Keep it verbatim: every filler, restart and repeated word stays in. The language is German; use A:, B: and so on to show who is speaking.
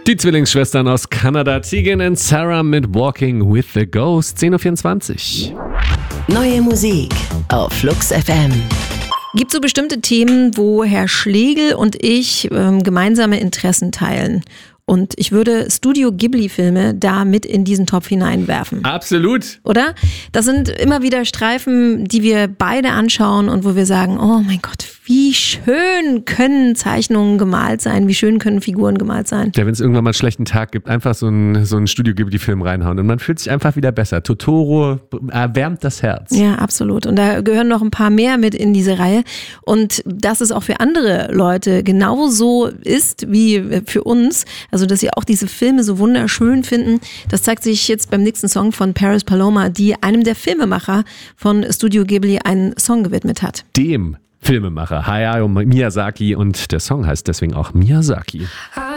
A: Die Zwillingsschwestern aus Kanada, Tegan und Sarah mit Walking with the Ghost, zehn Uhr vierundzwanzig.
B: Neue Musik auf Flux F M.
C: Gibt so bestimmte Themen, wo Herr Schlegel und ich ähm, gemeinsame Interessen teilen? Und ich würde Studio Ghibli-Filme da mit in diesen Topf hineinwerfen.
A: Absolut.
C: Oder? Das sind immer wieder Streifen, die wir beide anschauen und wo wir sagen, oh mein Gott, wie schön können Zeichnungen gemalt sein, wie schön können Figuren gemalt sein.
A: Ja, wenn es irgendwann mal einen schlechten Tag gibt, einfach so einen, so einen Studio Ghibli-Film reinhauen und man fühlt sich einfach wieder besser. Totoro erwärmt das Herz.
C: Ja, absolut. Und da gehören noch ein paar mehr mit in diese Reihe. Und dass es auch für andere Leute genauso ist wie für uns, also dass sie auch diese Filme so wunderschön finden, das zeigt sich jetzt beim nächsten Song von Paris Paloma, die einem der Filmemacher von Studio Ghibli einen Song gewidmet hat.
A: Dem Filmemacher Hayao Miyazaki, und der Song heißt deswegen auch Miyazaki.